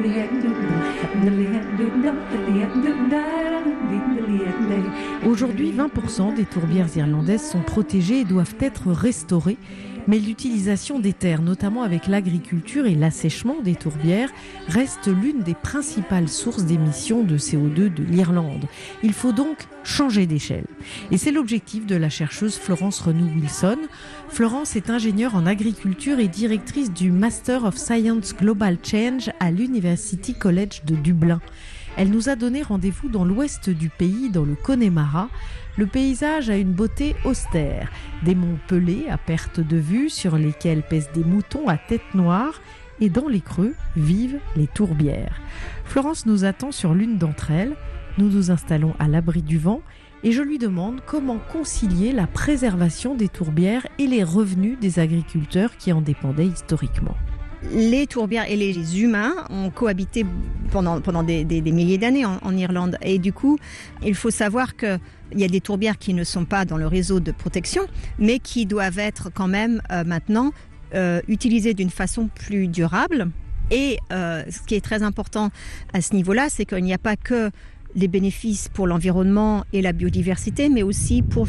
Aujourd'hui, 20% des tourbières irlandaises sont protégées et doivent être restaurées. Mais l'utilisation des terres, notamment avec l'agriculture et l'assèchement des tourbières, reste l'une des principales sources d'émissions de CO2 de l'Irlande. Il faut donc changer d'échelle. Et c'est l'objectif de la chercheuse Florence Renou-Wilson. Florence est ingénieure en agriculture et directrice du Master of Science Global Change à l'University College de Dublin. Elle nous a donné rendez-vous dans l'ouest du pays, dans le Connemara. Le paysage a une beauté austère. Des monts pelés à perte de vue sur lesquels pèsent des moutons à tête noire et dans les creux vivent les tourbières. Florence nous attend sur l'une d'entre elles. Nous nous installons à l'abri du vent et je lui demande comment concilier la préservation des tourbières et les revenus des agriculteurs qui en dépendaient historiquement. Les tourbières et les humains ont cohabité pendant des milliers d'années en Irlande. Et du coup, il faut savoir qu'il y a des tourbières qui ne sont pas dans le réseau de protection, mais qui doivent être quand même maintenant utilisées d'une façon plus durable. Et ce qui est très important à ce niveau-là, c'est qu'il n'y a pas que les bénéfices pour l'environnement et la biodiversité, mais aussi pour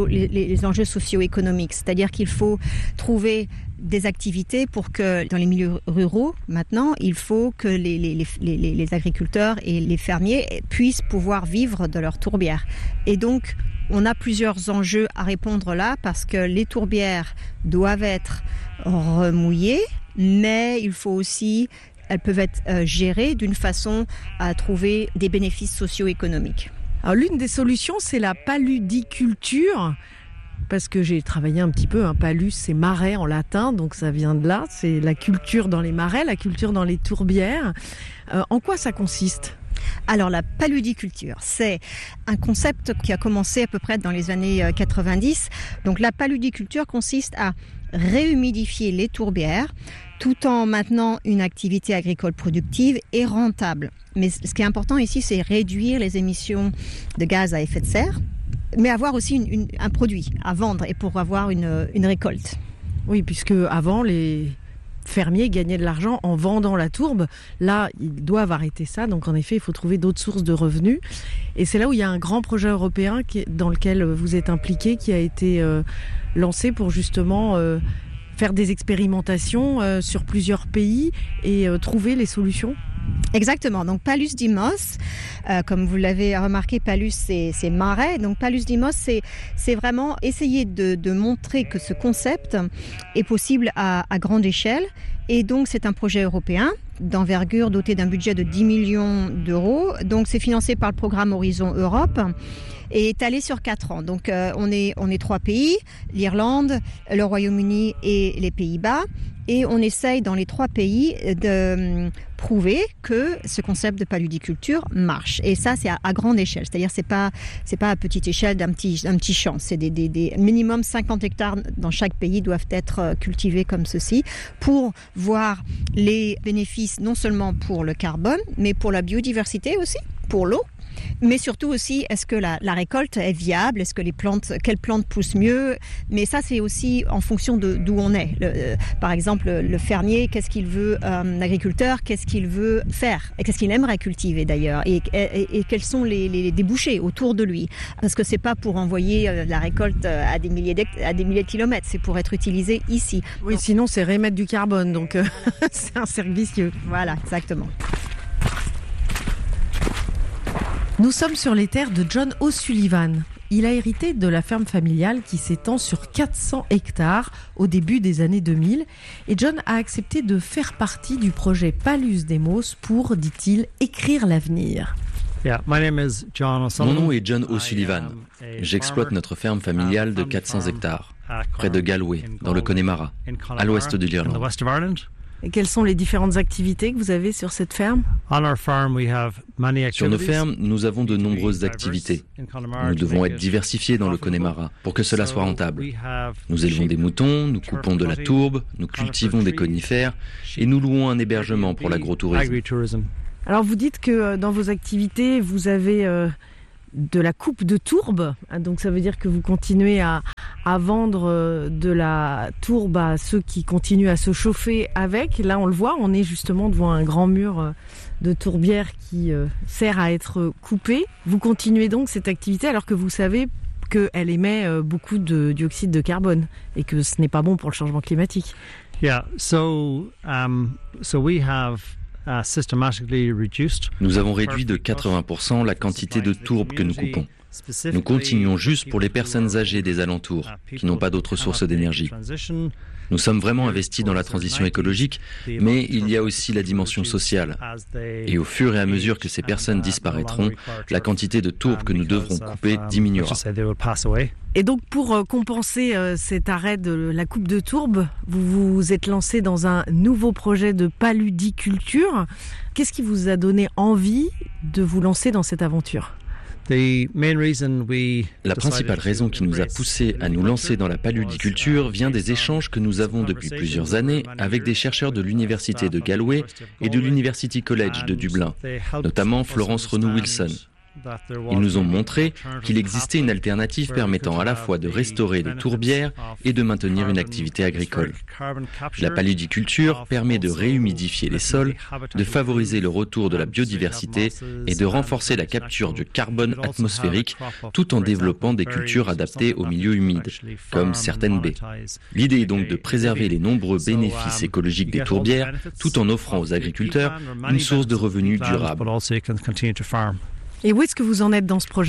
les enjeux socio-économiques. C'est-à-dire qu'il faut trouver des activités pour que dans les milieux ruraux, maintenant, il faut que les agriculteurs et les fermiers puissent pouvoir vivre de leurs tourbières. Et donc, on a plusieurs enjeux à répondre là, parce que les tourbières doivent être remouillées, mais il faut aussi elles peuvent être gérées d'une façon à trouver des bénéfices socio-économiques. Alors, l'une des solutions, c'est la paludiculture, parce que j'ai travaillé un petit peu. Palus, c'est marais en latin, donc ça vient de là. C'est la culture dans les marais, la culture dans les tourbières. En quoi ça consiste ? Alors la paludiculture, c'est un concept qui a commencé à peu près dans les années 90. Donc la paludiculture consiste à réhumidifier les tourbières tout en maintenant une activité agricole productive et rentable. Mais ce qui est important ici, c'est réduire les émissions de gaz à effet de serre, mais avoir aussi un produit à vendre et pour avoir une récolte. Oui, puisque avant les fermiers gagnaient de l'argent en vendant la tourbe. Là, ils doivent arrêter ça. Donc, en effet, il faut trouver d'autres sources de revenus. Et c'est là où il y a un grand projet européen dans lequel vous êtes impliqué, qui a été lancé pour justement faire des expérimentations sur plusieurs pays et trouver les solutions. Exactement. Donc Palus Dimos, comme vous l'avez remarqué, Palus c'est marais. Donc Palus Dimos, c'est vraiment essayer de montrer que ce concept est possible à grande échelle. Et donc c'est un projet européen d'envergure doté d'un budget de 10 millions d'euros. Donc c'est financé par le programme Horizon Europe et étalé sur 4 ans. Donc on est 3 pays, l'Irlande, le Royaume-Uni et les Pays-Bas. Et on essaye dans les 3 pays de prouver que ce concept de paludiculture marche. Et ça, c'est à grande échelle. C'est-à-dire, c'est pas à petite échelle d'un petit champ. C'est des minimum 50 hectares dans chaque pays doivent être cultivés comme ceci pour voir les bénéfices non seulement pour le carbone, mais pour la biodiversité aussi, pour l'eau. Mais surtout aussi, est-ce que la récolte est viable ? Est-ce que quelles plantes poussent mieux ? Mais ça, c'est aussi en fonction d'où on est. Par exemple, le fermier, qu'est-ce qu'il veut ? L'agriculteur, qu'est-ce qu'il veut faire ? Et qu'est-ce qu'il aimerait cultiver d'ailleurs ? Et quels sont les débouchés autour de lui ? Parce que c'est pas pour envoyer la récolte à des milliers de kilomètres, c'est pour être utilisé ici. Oui, donc, sinon c'est réémettre du carbone, donc c'est un cercle vicieux. Voilà, exactement. Nous sommes sur les terres de John O'Sullivan. Il a hérité de la ferme familiale qui s'étend sur 400 hectares au début des années 2000. Et John a accepté de faire partie du projet Palus Demos pour, dit-il, écrire l'avenir. Mon nom est John O'Sullivan. J'exploite notre ferme familiale de 400 hectares, près de Galway, dans le Connemara, à l'ouest de l'Irlande. Et quelles sont les différentes activités que vous avez sur cette ferme ? Sur nos fermes, nous avons de nombreuses activités. Nous devons être diversifiés dans le Connemara pour que cela soit rentable. Nous élevons des moutons, nous coupons de la tourbe, nous cultivons des conifères et nous louons un hébergement pour l'agrotourisme. Alors vous dites que dans vos activités, vous avez de la coupe de tourbe. Donc ça veut dire que vous continuez à vendre de la tourbe à ceux qui continuent à se chauffer avec. Là, on le voit, on est justement devant un grand mur de tourbière qui sert à être coupé. Vous continuez donc cette activité alors que vous savez qu'elle émet beaucoup de dioxyde de carbone et que ce n'est pas bon pour le changement climatique. Yeah, so we have Nous avons réduit de 80% la quantité de tourbe que nous coupons. Nous continuons juste pour les personnes âgées des alentours, qui n'ont pas d'autres sources d'énergie. Nous sommes vraiment investis dans la transition écologique, mais il y a aussi la dimension sociale. Et au fur et à mesure que ces personnes disparaîtront, la quantité de tourbe que nous devrons couper diminuera. Et donc pour compenser cet arrêt de la coupe de tourbe, vous vous êtes lancé dans un nouveau projet de paludiculture. Qu'est-ce qui vous a donné envie de vous lancer dans cette aventure ? La principale raison qui nous a poussés à nous lancer dans la paludiculture vient des échanges que nous avons depuis plusieurs années avec des chercheurs de l'Université de Galway et de l'University College de Dublin, notamment Florence Renou-Wilson. Ils nous ont montré qu'il existait une alternative permettant à la fois de restaurer les tourbières et de maintenir une activité agricole. La paludiculture permet de réhumidifier les sols, de favoriser le retour de la biodiversité et de renforcer la capture du carbone atmosphérique tout en développant des cultures adaptées aux milieux humides, comme certaines baies. L'idée est donc de préserver les nombreux bénéfices écologiques des tourbières tout en offrant aux agriculteurs une source de revenus durable. Et où est-ce que vous en êtes dans ce projet ?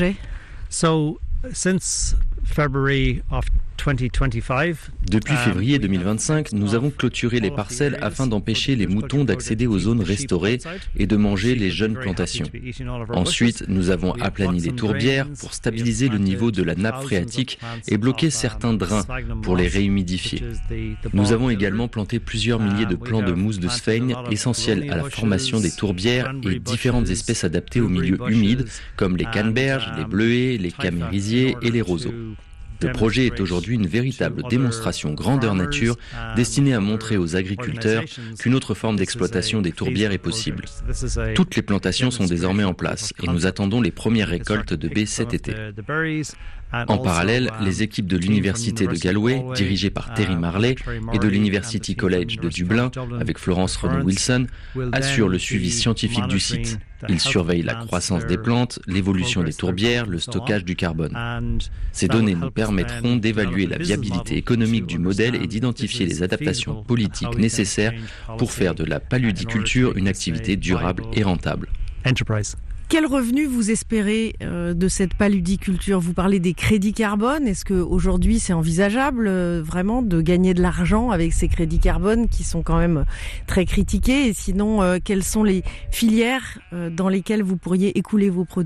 Depuis février 2025, nous avons clôturé les parcelles afin d'empêcher les moutons d'accéder aux zones restaurées et de manger les jeunes plantations. Ensuite, nous avons aplani les tourbières pour stabiliser le niveau de la nappe phréatique et bloquer certains drains pour les réhumidifier. Nous avons également planté plusieurs milliers de plants de mousse de sphaigne essentiels à la formation des tourbières et différentes espèces adaptées aux milieux humides comme les canneberges, les bleuets, les camérisiers et les roseaux. Le projet est aujourd'hui une véritable démonstration grandeur nature destinée à montrer aux agriculteurs qu'une autre forme d'exploitation des tourbières est possible. Toutes les plantations sont désormais en place et nous attendons les premières récoltes de baies cet été. En parallèle, les équipes de l'Université de Galway, dirigées par Terry Marley, et de l'University College de Dublin, avec Florence Renou-Wilson, assurent le suivi scientifique du site. Ils surveillent la croissance des plantes, l'évolution des tourbières, le stockage du carbone. Ces données nous permettront d'évaluer la viabilité économique du modèle et d'identifier les adaptations politiques nécessaires pour faire de la paludiculture une activité durable et rentable. Quel revenu vous espérez de cette paludiculture ? Vous parlez des crédits carbone. Est-ce qu'aujourd'hui c'est envisageable vraiment de gagner de l'argent avec ces crédits carbone qui sont quand même très critiqués ? Et sinon, quelles sont les filières dans lesquelles vous pourriez écouler vos produits ?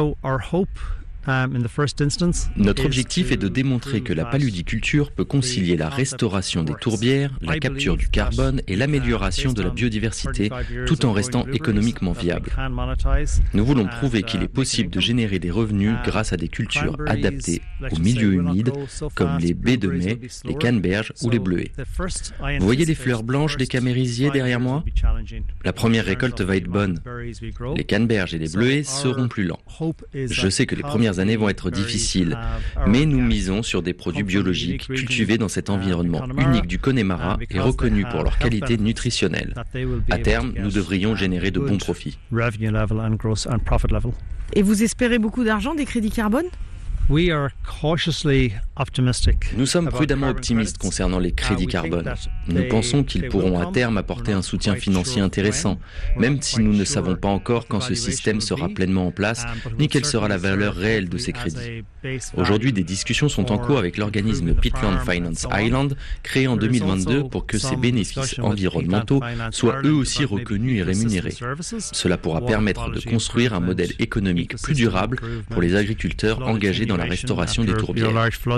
Notre objectif est de démontrer que la paludiculture peut concilier la restauration des tourbières, la capture du carbone et l'amélioration de la biodiversité tout en restant économiquement viable. Nous voulons prouver qu'il est possible de générer des revenus grâce à des cultures adaptées aux milieux humides comme les baies de mai, les canneberges ou les bleuets. Vous voyez les fleurs blanches des camérisiers derrière moi ? La première récolte va être bonne. Les canneberges et les bleuets seront plus lents. Je sais que les premières années vont être difficiles, mais nous misons sur des produits biologiques cultivés dans cet environnement unique du Connemara et reconnus pour leur qualité nutritionnelle. À terme, nous devrions générer de bons profits. Et vous espérez beaucoup d'argent des crédits carbone ? Nous sommes prudemment optimistes concernant les crédits carbone. Nous pensons qu'ils pourront à terme apporter un soutien financier intéressant, même si nous ne savons pas encore quand ce système sera pleinement en place, ni quelle sera la valeur réelle de ces crédits. Aujourd'hui, des discussions sont en cours avec l'organisme Peatland Finance Ireland, créé en 2022 pour que ces bénéfices environnementaux soient eux aussi reconnus et rémunérés. Cela pourra permettre de construire un modèle économique plus durable pour les agriculteurs engagés dans la restauration des tourbières.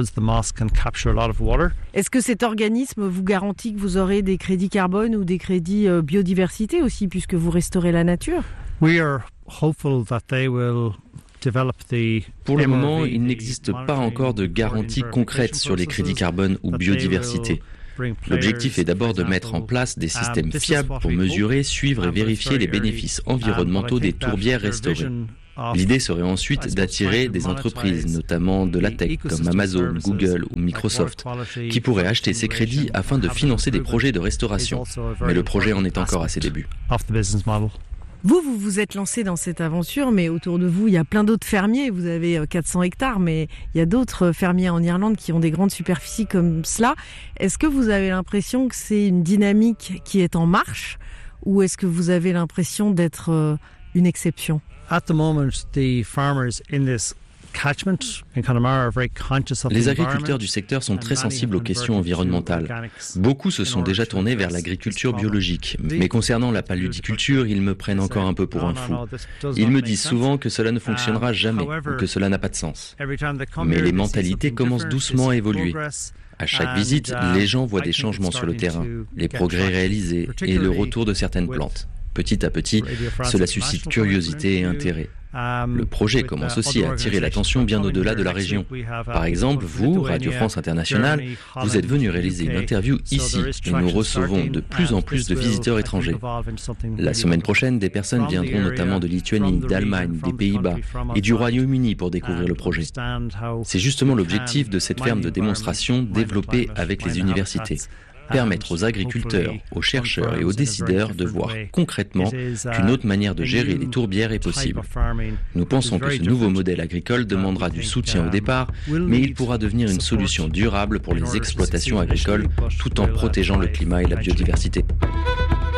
Est-ce que cet organisme vous garantit que vous aurez des crédits carbone ou des crédits biodiversité aussi, puisque vous restaurez la nature ? Pour le moment, il n'existe pas encore de garantie concrète sur les crédits carbone ou biodiversité. L'objectif est d'abord de mettre en place des systèmes fiables pour mesurer, suivre et vérifier les bénéfices environnementaux des tourbières restaurées. L'idée serait ensuite d'attirer des entreprises, notamment de la tech comme Amazon, Google ou Microsoft, qui pourraient acheter ces crédits afin de financer des projets de restauration. Mais le projet en est encore à ses débuts. Vous vous êtes lancé dans cette aventure, mais autour de vous, il y a plein d'autres fermiers. Vous avez 400 hectares, mais il y a d'autres fermiers en Irlande qui ont des grandes superficies comme cela. Est-ce que vous avez l'impression que c'est une dynamique qui est en marche, ou est-ce que vous avez l'impression d'être une exception? At the moment, the farmers in this Les agriculteurs du secteur sont très sensibles aux questions environnementales. Beaucoup se sont déjà tournés vers l'agriculture biologique. Mais concernant la paludiculture, ils me prennent encore un peu pour un fou. Ils me disent souvent que cela ne fonctionnera jamais ou que cela n'a pas de sens. Mais les mentalités commencent doucement à évoluer. À chaque visite, les gens voient des changements sur le terrain, les progrès réalisés et le retour de certaines plantes. Petit à petit, cela suscite curiosité et intérêt. Le projet commence aussi à attirer l'attention bien au-delà de la région. Par exemple, vous, Radio France Internationale, vous êtes venu réaliser une interview ici et nous recevons de plus en plus de visiteurs étrangers. La semaine prochaine, des personnes viendront notamment de Lituanie, d'Allemagne, des Pays-Bas et du Royaume-Uni pour découvrir le projet. C'est justement l'objectif de cette ferme de démonstration développée avec les universités. Permettre aux agriculteurs, aux chercheurs et aux décideurs de voir concrètement qu'une autre manière de gérer les tourbières est possible. Nous pensons que ce nouveau modèle agricole demandera du soutien au départ, mais il pourra devenir une solution durable pour les exploitations agricoles tout en protégeant le climat et la biodiversité.